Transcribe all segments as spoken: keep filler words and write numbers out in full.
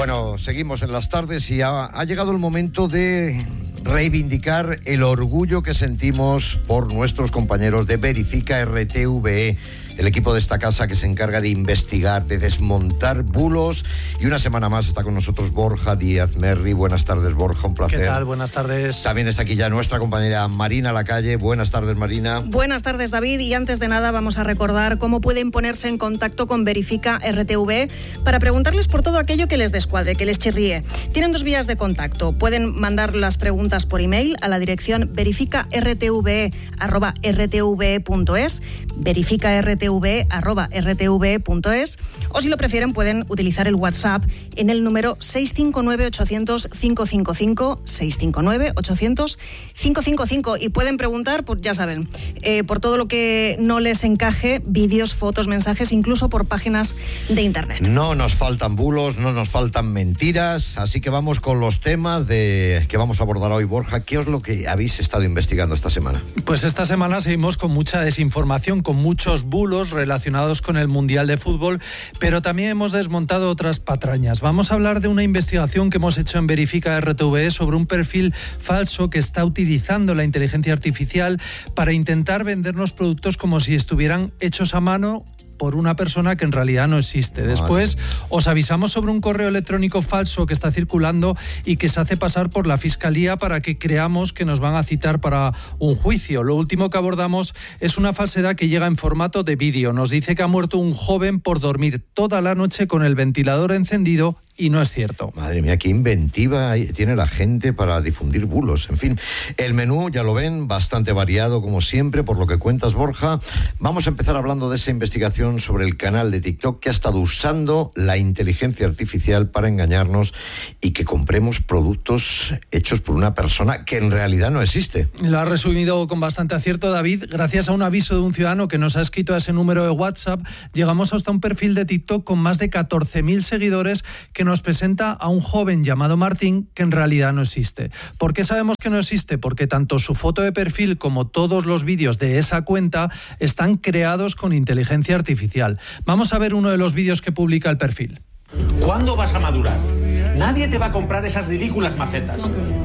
Bueno, seguimos en las tardes y ha, ha llegado el momento de reivindicar el orgullo que sentimos por nuestros compañeros de Verifica R T V E, el equipo de esta casa que se encarga de investigar, de desmontar bulos. Y una semana más está con nosotros Borja Díaz Merri. Buenas tardes, Borja, un placer. ¿Qué tal? Buenas tardes. También está aquí ya nuestra compañera Marina Lacalle. Buenas tardes, Marina. Buenas tardes, David. Y antes de nada vamos a recordar cómo pueden ponerse en contacto con Verifica R T V E para preguntarles por todo aquello que les descuadre, que les chirríe. Tienen dos vías de contacto. Pueden mandar las preguntas por email a la dirección verifica r t v e arroba r t v e punto es, verifica r t v e arroba r t v e punto es, o si lo prefieren pueden utilizar el WhatsApp en el número seis cinco nueve, ochocientos, cinco cinco cinco, seis cinco nueve, ochocientos, cinco cinco cinco, y pueden preguntar, por, ya saben, eh, por todo lo que no les encaje, vídeos, fotos, mensajes, incluso por páginas de internet. No nos faltan bulos, no nos faltan mentiras, así que vamos con los temas de que vamos a abordar hoy. Borja, ¿qué es lo que habéis estado investigando esta semana? Pues esta semana seguimos con mucha desinformación, con muchos bulos relacionados con el Mundial de Fútbol, pero también hemos desmontado otras patrañas. Vamos a hablar de una investigación que hemos hecho en Verifica R T V E sobre un perfil falso que está utilizando la inteligencia artificial para intentar vendernos productos como si estuvieran hechos a mano por una persona que en realidad no existe. Después os avisamos sobre un correo electrónico falso que está circulando y que se hace pasar por la Fiscalía para que creamos que nos van a citar para un juicio. Lo último que abordamos es una falsedad que llega en formato de vídeo. Nos dice que ha muerto un joven por dormir toda la noche con el ventilador encendido y no es cierto. Madre mía, qué inventiva tiene la gente para difundir bulos. En fin, el menú, ya lo ven, bastante variado como siempre, por lo que cuentas, Borja. Vamos a empezar hablando de esa investigación sobre el canal de TikTok que ha estado usando la inteligencia artificial para engañarnos y que compremos productos hechos por una persona que en realidad no existe. Lo has resumido con bastante acierto, David. Gracias a un aviso de un ciudadano que nos ha escrito a ese número de WhatsApp, llegamos hasta un perfil de TikTok con más de catorce mil seguidores que nos presenta a un joven llamado Martín que en realidad no existe. ¿Por qué sabemos que no existe? Porque tanto su foto de perfil como todos los vídeos de esa cuenta están creados con inteligencia artificial. Vamos a ver uno de los vídeos que publica el perfil. ¿Cuándo vas a madurar? Nadie te va a comprar esas ridículas macetas.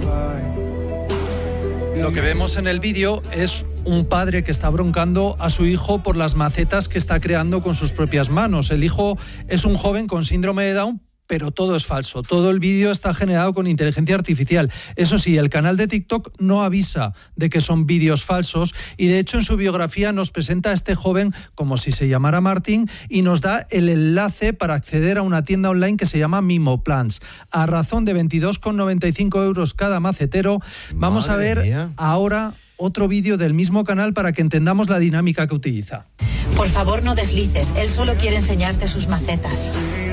Lo que vemos en el vídeo es un padre que está broncando a su hijo por las macetas que está creando con sus propias manos. El hijo es un joven con síndrome de Down, pero todo es falso. Todo el vídeo está generado con inteligencia artificial. Eso sí, el canal de TikTok no avisa de que son vídeos falsos y de hecho en su biografía nos presenta a este joven como si se llamara Martín y nos da el enlace para acceder a una tienda online que se llama Mimo Plans. A razón de veintidós con noventa y cinco euros cada macetero. Vamos Madre a ver mía. ahora otro vídeo del mismo canal para que entendamos la dinámica que utiliza. Por favor, no deslices. Él solo quiere enseñarte sus macetas.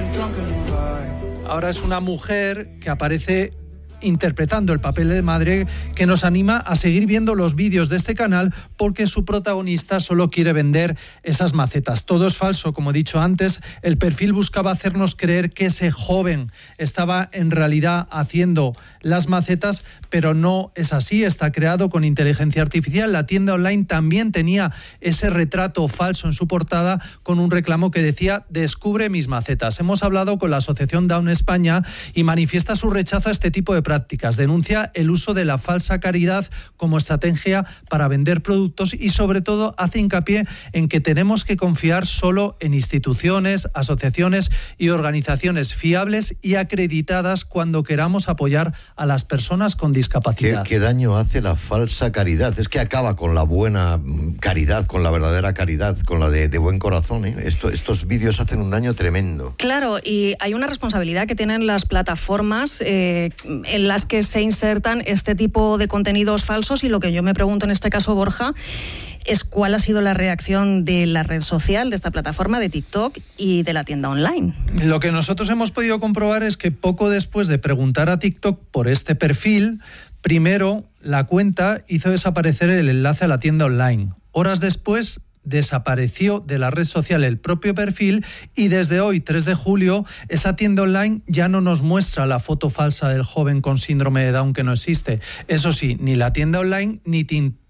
Ahora es una mujer que aparece interpretando el papel de madre que nos anima a seguir viendo los vídeos de este canal porque su protagonista solo quiere vender esas macetas. Todo es falso, como he dicho antes. El perfil buscaba hacernos creer que ese joven estaba en realidad haciendo las macetas, pero no es así. Está creado con inteligencia artificial. La tienda online también tenía ese retrato falso en su portada con un reclamo que decía «Descubre mis macetas». Hemos hablado con la Asociación Down España y manifiesta su rechazo a este tipo de prácticas. prácticas. Denuncia el uso de la falsa caridad como estrategia para vender productos y sobre todo hace hincapié en que tenemos que confiar solo en instituciones, asociaciones y organizaciones fiables y acreditadas cuando queramos apoyar a las personas con discapacidad. ¿Qué, qué daño hace la falsa caridad? Es que acaba con la buena caridad, con la verdadera caridad, con la de, de buen corazón, ¿eh? Esto, estos vídeos hacen un daño tremendo. Claro, y hay una responsabilidad que tienen las plataformas eh, en las que se insertan este tipo de contenidos falsos, y lo que yo me pregunto en este caso, Borja, es cuál ha sido la reacción de la red social, de esta plataforma, de TikTok y de la tienda online. Lo que nosotros hemos podido comprobar es que poco después de preguntar a TikTok por este perfil, primero la cuenta hizo desaparecer el enlace a la tienda online. Horas después desapareció de la red social el propio perfil y desde hoy, tres de julio, esa tienda online ya no nos muestra la foto falsa del joven con síndrome de Down que no existe. Eso sí, ni la tienda online ni, tin,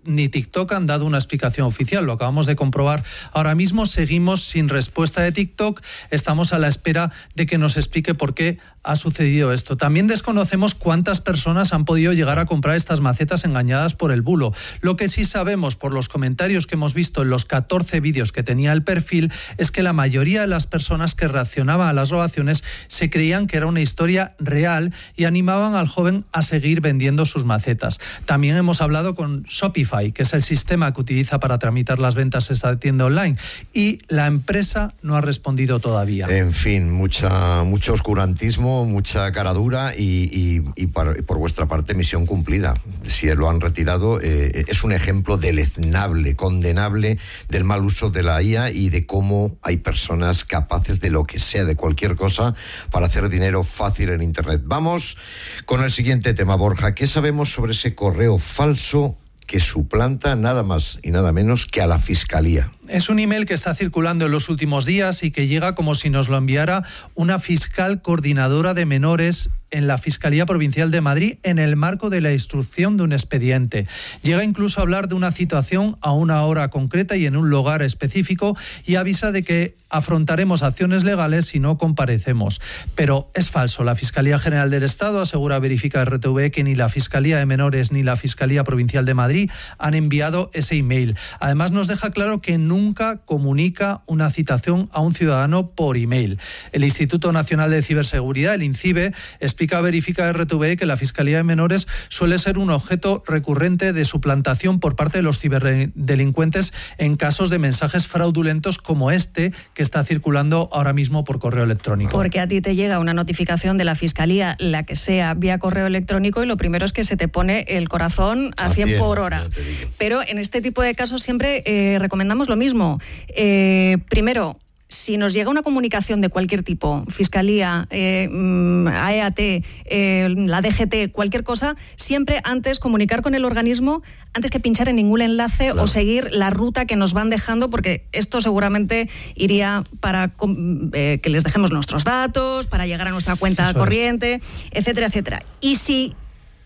ni TikTok han dado una explicación oficial. Lo acabamos de comprobar ahora mismo. Seguimos sin respuesta de TikTok. Estamos a la espera de que nos explique por qué ha sucedido esto. También desconocemos cuántas personas han podido llegar a comprar estas macetas engañadas por el bulo. Lo que sí sabemos por los comentarios que hemos visto en los catorce vídeos que tenía el perfil es que la mayoría de las personas que reaccionaban a las grabaciones se creían que era una historia real y animaban al joven a seguir vendiendo sus macetas. También hemos hablado con Shopify, que es el sistema que utiliza para tramitar las ventas en esta tienda online, y la empresa no ha respondido todavía. En fin, mucha, mucho oscurantismo, mucha caradura y, y, y, por, y por vuestra parte misión cumplida. Si lo han retirado, eh, es un ejemplo deleznable, condenable del mal uso de la I A y de cómo hay personas capaces de lo que sea, de cualquier cosa, para hacer dinero fácil en Internet. Vamos con el siguiente tema, Borja. ¿Qué sabemos sobre ese correo falso que suplanta nada más y nada menos que a la Fiscalía? Es un email que está circulando en los últimos días y que llega como si nos lo enviara una fiscal coordinadora de menores en la Fiscalía Provincial de Madrid en el marco de la instrucción de un expediente. Llega incluso a hablar de una citación a una hora concreta y en un lugar específico y avisa de que afrontaremos acciones legales si no comparecemos. Pero es falso. La Fiscalía General del Estado asegura a Verifica R T V que ni la Fiscalía de Menores ni la Fiscalía Provincial de Madrid han enviado ese email. Además nos deja claro que nunca comunica una citación a un ciudadano por email. El Instituto Nacional de Ciberseguridad, el INCIBE, explica a Verifica R T V que la Fiscalía de Menores suele ser un objeto recurrente de suplantación por parte de los ciberdelincuentes en casos de mensajes fraudulentos como este que está circulando ahora mismo por correo electrónico. Porque a ti te llega una notificación de la Fiscalía, la que sea, vía correo electrónico, y lo primero es que se te pone el corazón a, a cien por hora. Pero en este tipo de casos siempre eh, recomendamos lo mismo. Eh, primero, si nos llega una comunicación de cualquier tipo, Fiscalía, eh, A E A T, eh, la D G T, cualquier cosa, siempre antes comunicar con el organismo antes que pinchar en ningún enlace, claro, o seguir la ruta que nos van dejando, porque esto seguramente iría para eh, que les dejemos nuestros datos, para llegar a nuestra cuenta Eso corriente, es. etcétera, etcétera. Y si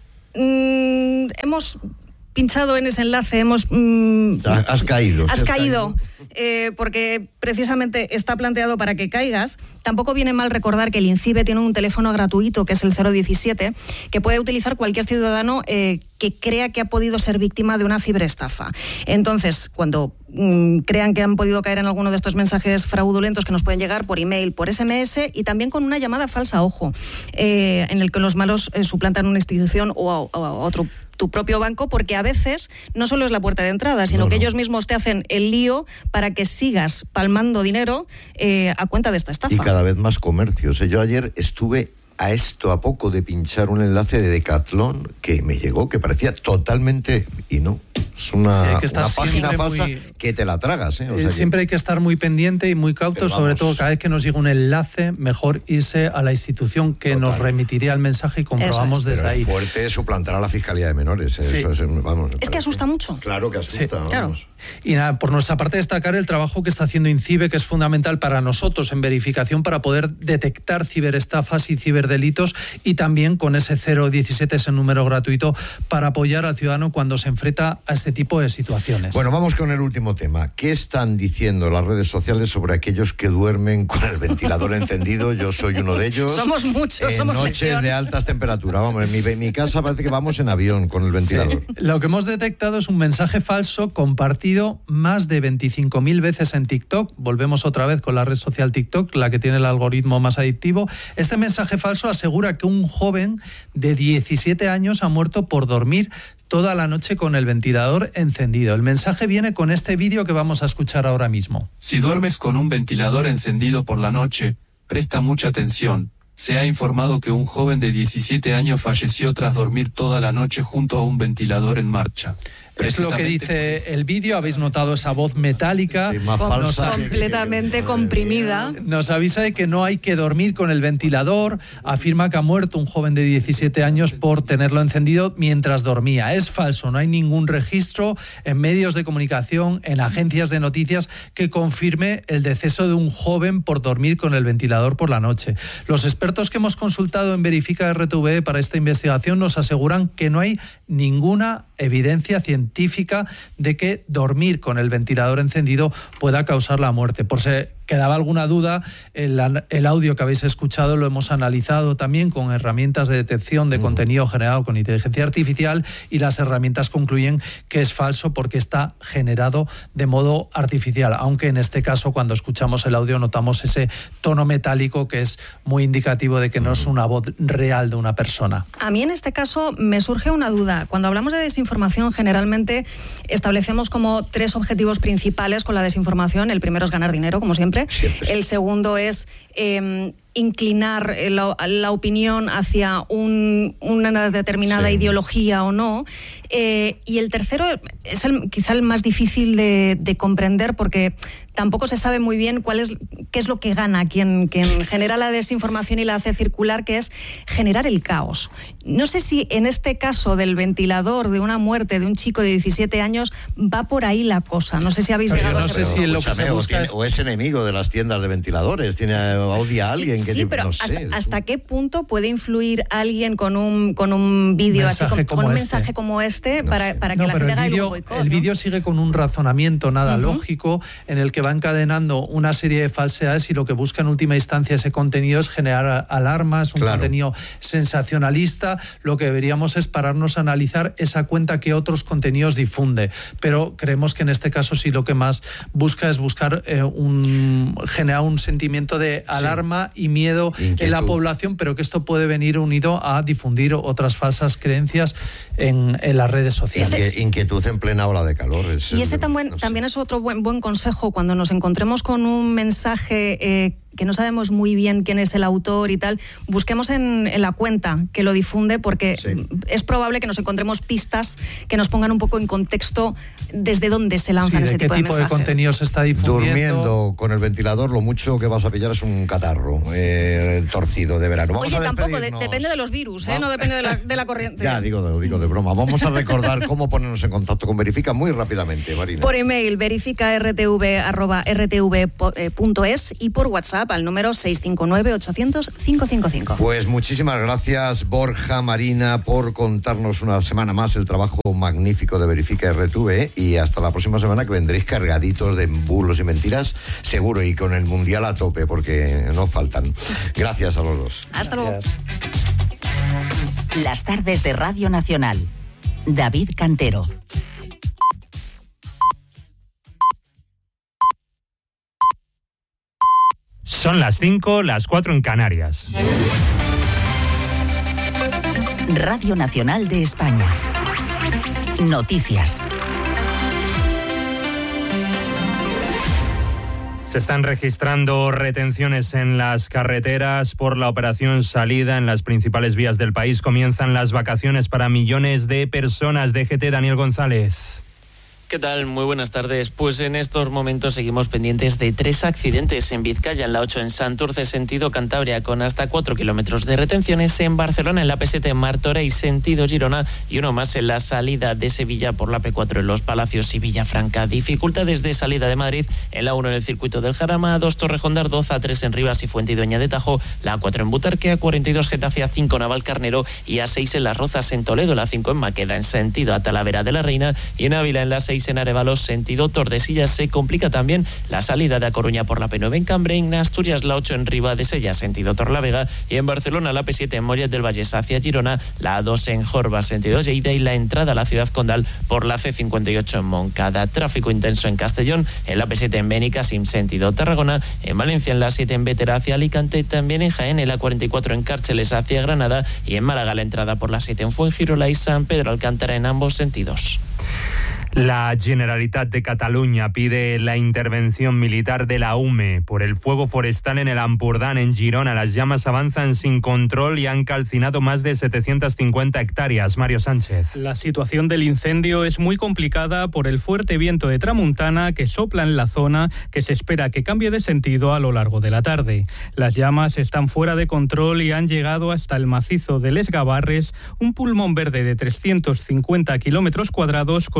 mmm, hemos pinchado en ese enlace, hemos... Mmm, has caído. Has caído, eh, porque precisamente está planteado para que caigas. Tampoco viene mal recordar que el INCIBE tiene un teléfono gratuito, que es el cero diecisiete, que puede utilizar cualquier ciudadano eh, que crea que ha podido ser víctima de una ciberestafa. Entonces, cuando mmm, crean que han podido caer en alguno de estos mensajes fraudulentos que nos pueden llegar por email, por S M S y también con una llamada falsa, ojo, eh, en el que los malos eh, suplantan una institución o a, o a otro tu propio banco, porque a veces no solo es la puerta de entrada, sino no, que no. ellos mismos te hacen el lío para que sigas palmando dinero eh, a cuenta de esta estafa. Y cada vez más comercios. Yo ayer estuve a esto, a poco de pinchar un enlace de Decathlon que me llegó, que parecía totalmente... y no, es una, sí, hay que estar una página falsa muy, que te la tragas. ¿eh? O sea siempre que... hay que estar muy pendiente y muy cauto, sobre todo cada vez que nos llega un enlace, mejor irse a la institución que Total. nos remitiría el mensaje y comprobamos es. desde Pero ahí. Es fuerte suplantar a la Fiscalía de Menores. ¿eh? Sí. Eso es, vamos, es que asusta mucho. Claro que asusta. Sí, claro. Y nada, por nuestra parte destacar el trabajo que está haciendo INCIBE, que es fundamental para nosotros en verificación para poder detectar ciberestafas y ciberdelitos, y también con ese cero diecisiete, ese número gratuito, para apoyar al ciudadano cuando se enfrenta a este tipo de situaciones. Bueno, vamos con el último tema. ¿Qué están diciendo las redes sociales sobre aquellos que duermen con el ventilador encendido? Yo soy uno de ellos. Somos muchos, en somos noches legión. de altas temperaturas. Vamos, en mi, en mi casa parece que vamos en avión con el ventilador. Sí. Lo que hemos detectado es un mensaje falso compartido más de veinticinco mil veces en TikTok. Volvemos otra vez con la red social TikTok, la que tiene el algoritmo más adictivo. Este mensaje falso asegura que un joven de diecisiete años ha muerto por dormir toda la noche con el ventilador encendido. El mensaje viene con este vídeo que vamos a escuchar ahora mismo. Si duermes con un ventilador encendido por la noche, presta mucha atención. Se ha informado que un joven de diecisiete años falleció tras dormir toda la noche junto a un ventilador en marcha. Es lo que dice el vídeo. Habéis notado esa voz metálica, sí, más falsa, completamente comprimida. Nos avisa de que no hay que dormir con el ventilador. Afirma que ha muerto un joven de diecisiete años por tenerlo encendido mientras dormía. Es falso, no hay ningún registro en medios de comunicación, en agencias de noticias, que confirme el deceso de un joven por dormir con el ventilador por la noche. Los expertos que hemos consultado en Verifica R T V para esta investigación nos aseguran que no hay ninguna evidencia científica de que dormir con el ventilador encendido pueda causar la muerte. Por si quedaba alguna duda, el, el audio que habéis escuchado lo hemos analizado también con herramientas de detección de uh-huh. contenido generado con inteligencia artificial, y las herramientas concluyen que es falso porque está generado de modo artificial, aunque en este caso cuando escuchamos el audio notamos ese tono metálico que es muy indicativo de que no es una voz real de una persona. A mí en este caso me surge una duda. Cuando hablamos de desinformación, generalmente establecemos como tres objetivos principales con la desinformación. El primero es ganar dinero, como siempre. Siempre. El segundo es eh, inclinar la, la opinión hacia un, una determinada sí. ideología o no. Eh, y el tercero es el, quizá el más difícil de, de comprender, porque tampoco se sabe muy bien cuál es, qué es lo que gana quien, quien genera la desinformación y la hace circular, que es generar el caos. No sé si en este caso del ventilador, de una muerte de un chico de diecisiete años, va por ahí la cosa. No sé si habéis llegado no a ese sé si lo que se busca es... o es enemigo de las tiendas de ventiladores, tiene odia a alguien. Sí, que sí te, pero no hasta, sé. ¿hasta qué punto puede influir alguien con un, con un vídeo así, con, con un este. mensaje como este, no para, para que no, la gente el haga vídeo, el boicot? El vídeo ¿no? sigue con un razonamiento nada uh-huh. lógico, en el que va encadenando una serie de falsedades, y lo que busca en última instancia ese contenido es generar alarmas, un claro. contenido sensacionalista. Lo que deberíamos es pararnos a analizar esa cuenta que otros contenidos difunde, pero creemos que en este caso sí lo que más busca es buscar eh, un generar un sentimiento de alarma sí. y miedo Inquietud. en la población, pero que esto puede venir unido a difundir otras falsas creencias en, en las redes sociales. Inque, inquietud en plena ola de calor. Es y ese el, tan buen, no también es otro buen, buen consejo cuando nos encontremos con un mensaje eh, que no sabemos muy bien quién es el autor y tal. Busquemos en, en la cuenta que lo difunde, porque sí. es probable que nos encontremos pistas que nos pongan un poco en contexto desde dónde se lanzan sí, ese de tipo de mensajes. ¿Qué tipo de contenido se está difundiendo? Durmiendo con el ventilador, lo mucho que vas a pillar es un catarro eh, torcido de verano. Vamos Oye, a tampoco, de, depende de los virus, ¿eh? No depende de la, de la corriente. Ya, digo, digo, digo de broma. Vamos a recordar cómo ponernos en contacto con Verifica muy rápidamente, Marina. Por email, verifica r t v arroba r t v punto es, y por WhatsApp al número seis cinco nueve ochocientos cinco cinco cinco. Pues muchísimas gracias, Borja, Marina, por contarnos una semana más el trabajo magnífico de Verifica R T V, y hasta la próxima semana, que vendréis cargaditos de bulos y mentiras, seguro, y con el Mundial a tope, porque no faltan. Gracias a los dos. Hasta luego. Las tardes de Radio Nacional. David Cantero. Son las cinco, las cuatro en Canarias. Radio Nacional de España. Noticias. Se están registrando retenciones en las carreteras por la operación Salida en las principales vías del país. Comienzan las vacaciones para millones de personas. D G T, Daniel González. ¿Qué tal? Muy buenas tardes. Pues en estos momentos seguimos pendientes de tres accidentes en Vizcaya, en la ocho en Santurce, sentido Cantabria, con hasta cuatro kilómetros de retenciones, en Barcelona, en la P siete en Martorell, sentido Girona, y uno más en la salida de Sevilla por la P cuatro en Los Palacios y Villafranca. Dificultades de salida de Madrid en la uno en el circuito del Jarama, A dos Torrejón de Ardoz, A tres en Rivas y Fuentidueña de Tajo, la A cuatro en Butarque, A cuarenta y dos Getafe, A cinco Navalcarnero y A seis en Las Rozas en Toledo, la cinco en Maqueda en sentido a Talavera de la Reina, y en Ávila en la seis en Arévalos, sentido Tordesillas. Se complica también la salida de A Coruña por la P nueve en Cambre, en Asturias la ocho en Ribadesella, sentido Torlavega, y en Barcelona la P siete en Mollet del Vallès hacia Girona, la A dos en Jorba, sentido Lleida, y la entrada a la ciudad condal por la C cincuenta y ocho en Moncada. Tráfico intenso en Castellón, en la P siete en Benicàssim, sentido Tarragona, en Valencia en la siete en Bétera hacia Alicante, también en Jaén en la cuarenta y cuatro en Cárceles hacia Granada, y en Málaga la entrada por la siete en Fuengirola y San Pedro Alcántara en ambos sentidos. La Generalitat de Cataluña pide la intervención militar de la U M E por el fuego forestal en el Ampurdán, en Girona. Las llamas avanzan sin control y han calcinado más de setecientas cincuenta hectáreas. Mario Sánchez. La situación del incendio es muy complicada por el fuerte viento de tramuntana que sopla en la zona, que se espera que cambie de sentido a lo largo de la tarde. Las llamas están fuera de control y han llegado hasta el macizo de Les Gavarres, un pulmón verde de trescientos cincuenta kilómetros cuadrados con un alto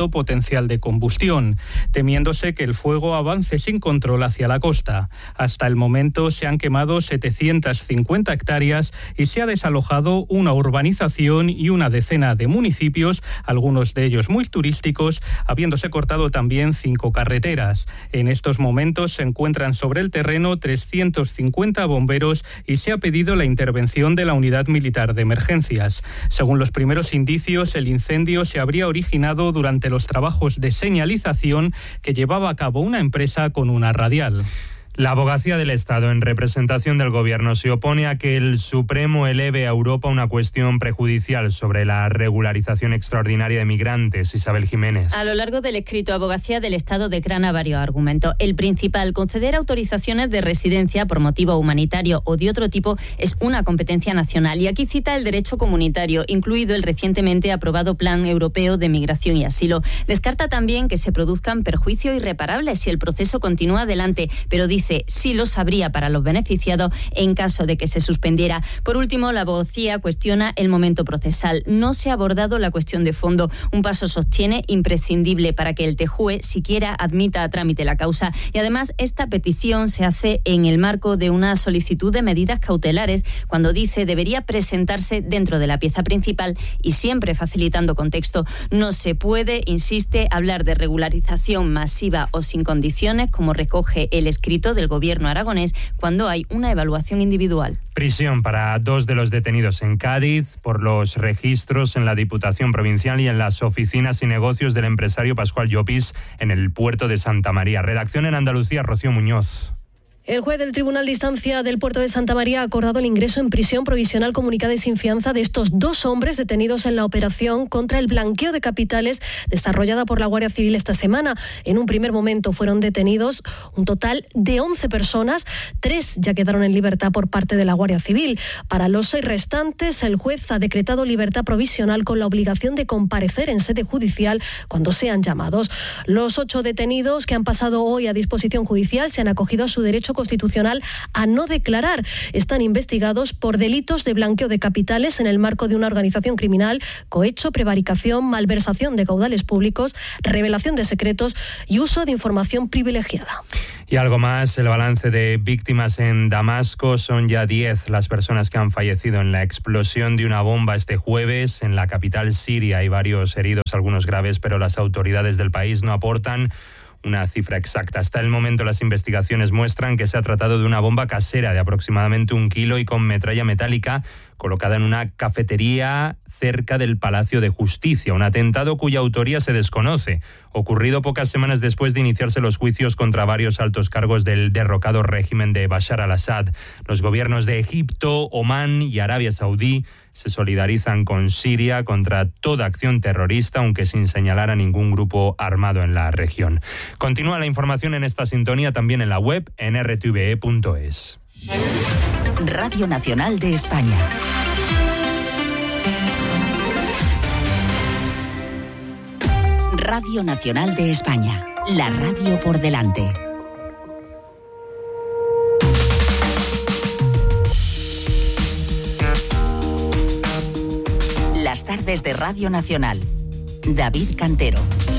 elevado potencial de combustión, temiéndose que el fuego avance sin control hacia la costa. Hasta el momento se han quemado setecientas cincuenta hectáreas y se ha desalojado una urbanización y una decena de municipios, algunos de ellos muy turísticos, habiéndose cortado también cinco carreteras. En estos momentos se encuentran sobre el terreno trescientos cincuenta bomberos y se ha pedido la intervención de la Unidad Militar de Emergencias. Según los primeros indicios, el incendio se habría originado durante los trabajos de señalización que llevaba a cabo una empresa con una radial. La Abogacía del Estado, en representación del Gobierno, se opone a que el Supremo eleve a Europa una cuestión prejudicial sobre la regularización extraordinaria de migrantes. Isabel Jiménez. A lo largo del escrito, Abogacía del Estado declara varios argumentos. El principal, conceder autorizaciones de residencia por motivo humanitario o de otro tipo es una competencia nacional. Y aquí cita el derecho comunitario, incluido el recientemente aprobado Plan Europeo de Migración y Asilo. Descarta también que se produzcan perjuicios irreparables si el proceso continúa adelante, pero dice sí los habría para los beneficiados en caso de que se suspendiera. Por último, la abogacía cuestiona el momento procesal. No se ha abordado la cuestión de fondo. Un paso, sostiene, imprescindible para que el T J U E siquiera admita a trámite la causa. Y además, esta petición se hace en el marco de una solicitud de medidas cautelares, cuando dice debería presentarse dentro de la pieza principal y siempre facilitando contexto. No se puede, insiste, hablar de regularización masiva o sin condiciones, como recoge el escrito del Gobierno aragonés, cuando hay una evaluación individual. Prisión para dos de los detenidos en Cádiz por los registros en la Diputación Provincial y en las oficinas y negocios del empresario Pascual Llopis en el puerto de Santa María. Redacción en Andalucía, Rocío Muñoz. El juez del Tribunal de Instancia del Puerto de Santa María ha acordado el ingreso en prisión provisional comunicada y sin fianza de estos dos hombres detenidos en la operación contra el blanqueo de capitales desarrollada por la Guardia Civil esta semana. En un primer momento fueron detenidos un total de once personas, tres ya quedaron en libertad por parte de la Guardia Civil. Para los seis restantes, el juez ha decretado libertad provisional con la obligación de comparecer en sede judicial cuando sean llamados. Los ocho detenidos que han pasado hoy a disposición judicial se han acogido a su derecho constitucional a no declarar. Están investigados por delitos de blanqueo de capitales en el marco de una organización criminal, cohecho, prevaricación, malversación de caudales públicos, revelación de secretos y uso de información privilegiada. Y algo más, el balance de víctimas en Damasco. Son ya diez las personas que han fallecido en la explosión de una bomba este jueves en la capital siria. Hay varios heridos, algunos graves, pero las autoridades del país no aportan una cifra exacta. Hasta el momento las investigaciones muestran que se ha tratado de una bomba casera de aproximadamente un kilo y con metralla metálica colocada en una cafetería cerca del Palacio de Justicia. Un atentado cuya autoría se desconoce, ocurrido pocas semanas después de iniciarse los juicios contra varios altos cargos del derrocado régimen de Bashar al-Assad. Los gobiernos de Egipto, Omán y Arabia Saudí se solidarizan con Siria contra toda acción terrorista, aunque sin señalar a ningún grupo armado en la región. Continúa la información en esta sintonía también en la web en r t v e punto es. Radio Nacional de España. Radio Nacional de España. La radio por delante. Las tardes de Radio Nacional. David Cantero.